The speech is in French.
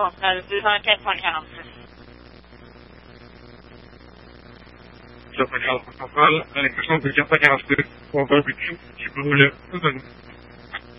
succursale 204.46. 446 centrale, à l'expression de 446, on va un peu de chou, je peux rouler,